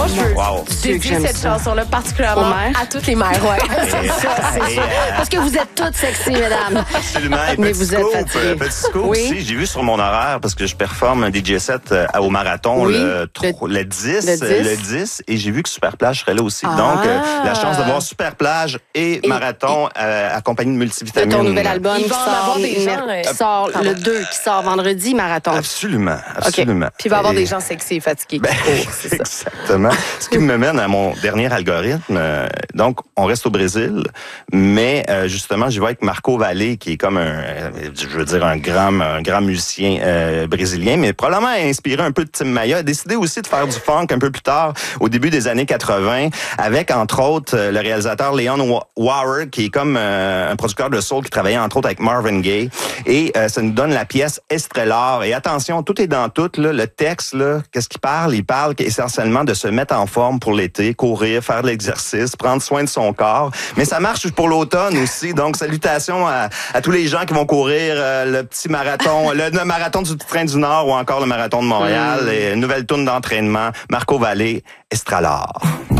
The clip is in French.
Moi, je veux dédier cette chanson-là particulièrement à toutes les mères. Parce que vous êtes toutes sexy, mesdames. Absolument. Et mais vous êtes fatiguées. Petit scoop aussi, j'ai vu sur mon horaire, parce que je performe un DJ set au marathon le 10, et j'ai vu que Super Plage serait là aussi. Donc, la chance de voir Super Plage et marathon accompagné de multivitamines. De ton nouvel album qui sort le 2, qui sort vendredi, marathon. Absolument. Puis il va y avoir des gens sexy et fatigués. Exactement. Ce qui me mène à mon dernier algorithme. Donc, on reste au Brésil, mais justement, je vais avec Marco Valle, qui est comme un grand musicien brésilien, mais probablement inspiré un peu de Tim Maia. A décidé aussi de faire du funk un peu plus tard, au début des années 80, avec, entre autres, le réalisateur Leon Warwick, qui est comme un producteur de soul qui travaillait, entre autres, avec Marvin Gaye. Et ça nous donne la pièce Estrellar. Et attention, tout est dans tout. Là, le texte, là, qu'est-ce qu'il parle? Il parle essentiellement de se mettre en forme pour l'été, courir, faire de l'exercice, prendre soin de son corps. Mais ça marche pour l'automne aussi. Donc, salutations à tous les gens qui vont courir le petit marathon, le marathon du Train du Nord ou encore le marathon de Montréal. Et une nouvelle tourne d'entraînement. Marco Valle, Estrellar.